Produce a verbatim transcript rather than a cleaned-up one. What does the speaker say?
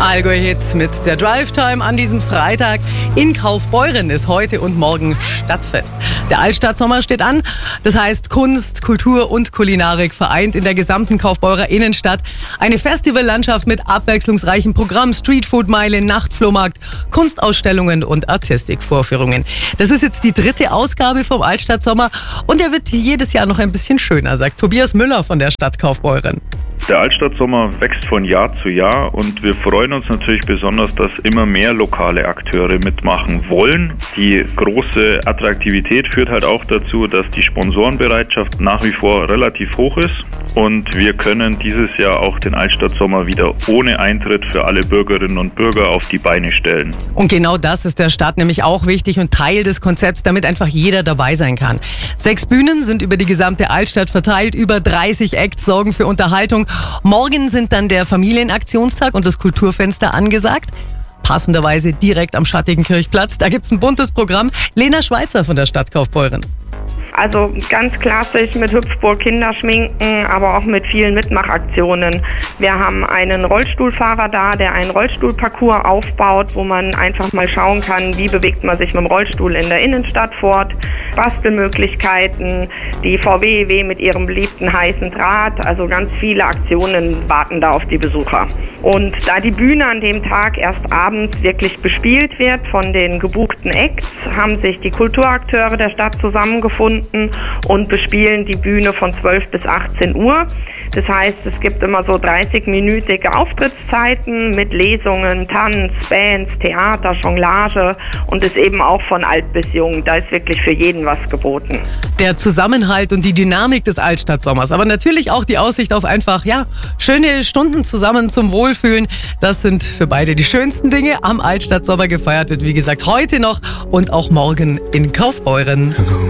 Allgäu-Hit mit der Drive-Time an diesem Freitag. In Kaufbeuren ist heute und morgen Stadtfest. Der Altstadtsommer steht an. Das heißt Kunst, Kultur und Kulinarik vereint in der gesamten Kaufbeurer Innenstadt. Eine Festivallandschaft mit abwechslungsreichem Programm, Streetfood-Meile, Nachtflohmarkt, Kunstausstellungen und Artistikvorführungen. Das ist jetzt die dritte Ausgabe vom Altstadtsommer und er wird jedes Jahr noch ein bisschen schöner, sagt Tobias Müller von der Stadt Kaufbeuren. Der Altstadtsommer wächst von Jahr zu Jahr und wir freuen uns natürlich besonders, dass immer mehr lokale Akteure mitmachen wollen. Die große Attraktivität führt halt auch dazu, dass die Sponsorenbereitschaft nach wie vor relativ hoch ist und wir können dieses Jahr auch den Altstadtsommer wieder ohne Eintritt für alle Bürgerinnen und Bürger auf die Beine stellen. Und genau das ist der Stadt nämlich auch wichtig und Teil des Konzepts, damit einfach jeder dabei sein kann. Sechs Bühnen sind über die gesamte Altstadt verteilt, über dreißig Acts sorgen für Unterhaltung. Morgen sind dann der Familienaktionstag und das Kulturfenster angesagt. Passenderweise direkt am schattigen Kirchplatz. Da gibt's ein buntes Programm. Lena Schweizer von der Stadt Kaufbeuren. Also ganz klassisch mit Hüpfburg Kinderschminken, aber auch mit vielen Mitmachaktionen. Wir haben einen Rollstuhlfahrer da, der einen Rollstuhlparcours aufbaut, wo man einfach mal schauen kann, wie bewegt man sich mit dem Rollstuhl in der Innenstadt fort. Bastelmöglichkeiten, die V W E W mit ihrem beliebten heißen Draht, also ganz viele Aktionen warten da auf die Besucher. Und da die Bühne an dem Tag erst abends wirklich bespielt wird von den gebuchten Acts, haben sich die Kulturakteure der Stadt zusammengefunden und bespielen die Bühne von zwölf bis achtzehn Uhr. Das heißt, es gibt immer so dreißig-minütige Auftrittszeiten mit Lesungen, Tanz, Bands, Theater, Jonglage und ist eben auch von alt bis jung. Da ist wirklich für jeden was geboten. Der Zusammenhalt und die Dynamik des Altstadtsommers, aber natürlich auch die Aussicht auf einfach, ja, schöne Stunden zusammen zum Wohlfühlen. Das sind für beide die schönsten Dinge. Am Altstadtsommer gefeiert wird, wie gesagt, heute noch und auch morgen in Kaufbeuren.